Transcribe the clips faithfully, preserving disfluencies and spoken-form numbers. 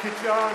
Thank you, John.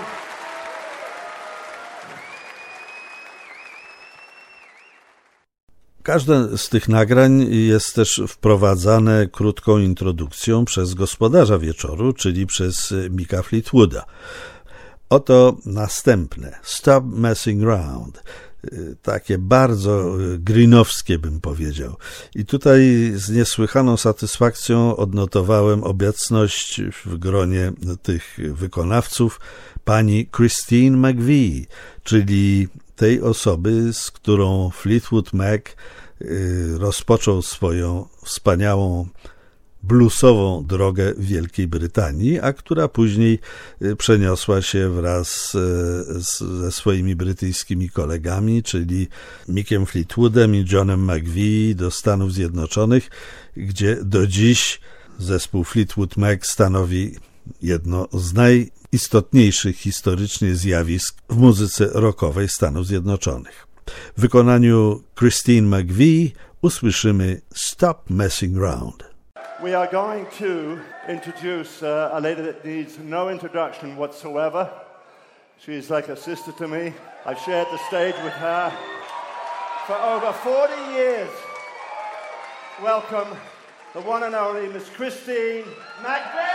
Każde z tych nagrań jest też wprowadzane krótką introdukcją przez gospodarza wieczoru, czyli przez Micka Fleetwooda. Oto następne, Stop Messing Round. Takie bardzo greenowskie, bym powiedział. I tutaj z niesłychaną satysfakcją odnotowałem obecność w gronie tych wykonawców pani Christine McVie, czyli tej osoby, z którą Fleetwood Mac rozpoczął swoją wspaniałą bluesową drogę w Wielkiej Brytanii, a która później przeniosła się wraz z, ze swoimi brytyjskimi kolegami, czyli Mickiem Fleetwoodem i Johnem McVie do Stanów Zjednoczonych, gdzie do dziś zespół Fleetwood Mac stanowi jedno z najistotniejszych historycznie zjawisk w muzyce rockowej Stanów Zjednoczonych. W wykonaniu Christine McVie usłyszymy Stop Messing Round. We are going to introduce uh, a lady that needs no introduction whatsoever. She's like a sister to me. I've shared the stage with her for over forty years. Welcome the one and only Miss Christine McVie.